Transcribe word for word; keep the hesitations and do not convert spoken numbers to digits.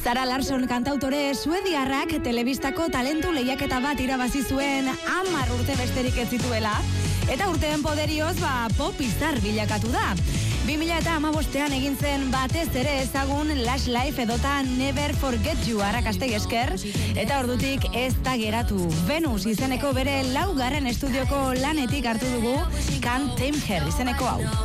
Zara Larsson kantautore suediarrak telebistako talentu lehiaketa bat irabazi zuen hamar urte besterik ez zituela, eta urteen poderioz ba, pop izar bilakatu da. bi mila hamabostean egin zen batez ere ezagun Lash Life edota Never Forget You arrakastei esker, eta ordutik ez da geratu. Venus izeneko bere laugarren estudioko lanetik hartu dugu Can't Tame Her izeneko hau.